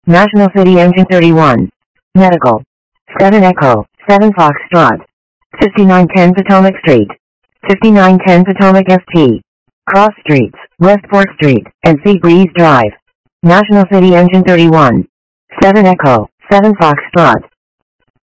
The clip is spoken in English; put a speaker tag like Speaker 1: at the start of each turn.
Speaker 1: National City Engine 31. Medical. 7 Echo, 7 Foxtrot. 5910 Potomac Street. 5910 Potomac ST. Cross Streets, West 4th Street, and Sea Breeze Drive. National City Engine 31. 7 Echo, 7 Foxtrot.